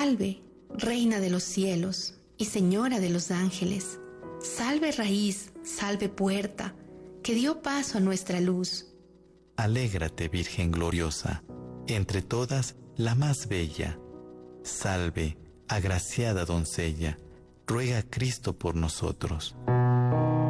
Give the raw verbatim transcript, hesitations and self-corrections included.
Salve, Reina de los cielos y Señora de los ángeles. Salve raíz, salve puerta, que dio paso a nuestra luz. Alégrate, Virgen gloriosa, entre todas la más bella. Salve, agraciada doncella, ruega a Cristo por nosotros.